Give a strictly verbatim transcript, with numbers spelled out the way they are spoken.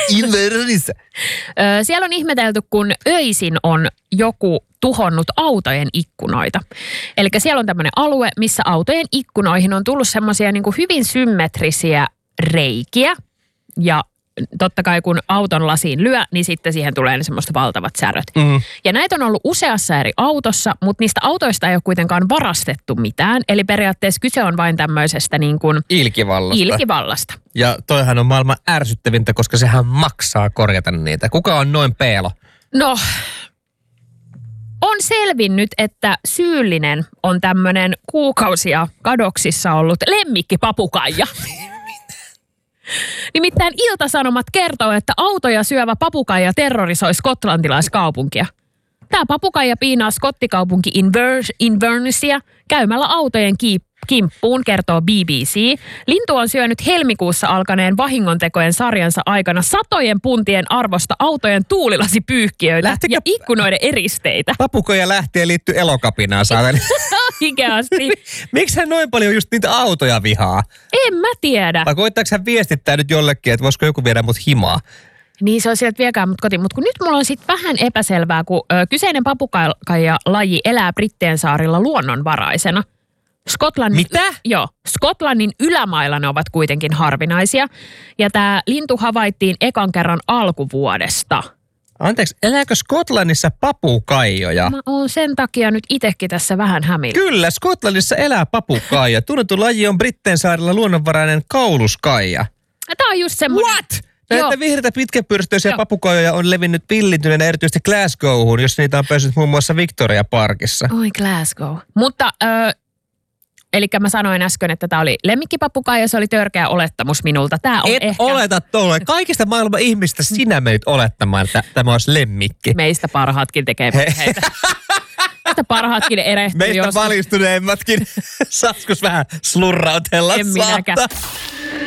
Invernessissä. Siellä on ihmetelty, kun öisin on joku tuhonnut autojen ikkunoita. Eli siellä on tämmöinen alue, missä autojen ikkunoihin on tullut semmoisia niin kuin hyvin symmetrisiä reikiä. Ja totta kai kun auton lasiin lyö, niin sitten siihen tulee ne semmoista valtavat säröt. Mm. Ja näitä on ollut useassa eri autossa, mutta niistä autoista ei ole kuitenkaan varastettu mitään. Eli periaatteessa kyse on vain tämmöisestä niin kuin ilkivallasta. ilkivallasta. Ja toihan on maailman ärsyttävintä, koska sehän maksaa korjata niitä. Kuka on noin peelo? No, on selvinnyt, että syyllinen on tämmöinen kuukausia kadoksissa ollut lemmikkipapukaija. Nimittäin Ilta-Sanomat kertoo, että autoja syövä papukaija terrorisoi skotlantilaiskaupunkia. Tämä papukaija piinaa skottikaupunki Inver- Invernessia käymällä autojen kiip- kimppuun, kertoo B B C. Lintu on syönyt helmikuussa alkaneen vahingontekojen sarjansa aikana satojen puntien arvosta autojen tuulilasipyyhkiöitä Lähtikö... ja ikkunoiden eristeitä. Papukaija lähti ja liittyi elokapinaan, saateli. Oikeasti. Miksi hän noin paljon just niitä autoja vihaa? En mä tiedä. Vai koittaako hän viestittää nyt jollekin, että voisiko joku viedä mut himaa? Niin se on sieltä viekää mut kotiin. Mutta kun nyt mulla on sitten vähän epäselvää, kun ö, kyseinen papukaija-laji elää Brittien saarilla luonnonvaraisena. Skotlannin, Mitä? Y- joo. Skotlannin ylämailla ne ovat kuitenkin harvinaisia. Ja tämä lintu havaittiin ekan kerran alkuvuodesta. Anteeksi, elääkö Skotlannissa papukaijoja? Mä oon sen takia nyt itsekin tässä vähän hämillä. Kyllä, Skotlannissa elää papukaija. Tunnettu laji on Britteen saarilla luonnonvarainen kauluskaija. Tää on just semmoinen. What? Näitä vihreitä pitkäpyrstöisiä papukajoja on levinnyt pillintyneenä erityisesti Glasgowhun, jos niitä on päässyt muun muassa Victoria Parkissa. Oi Glasgow. Mutta, ö, eli mä sanoin äsken, että tämä oli lemmikkipapukaija, se oli törkeä olettamus minulta. Tää on Et ehkä... oleta tuolle. Kaikista maailman ihmistä sinä menit olettamaan, että tämä olisi lemmikki. Meistä parhaatkin tekee virheitä. Meistä parhaatkin erehtyy Meistä joskus. valistuneemmatkin. Saisiko vähän slurrautella? En minäkään.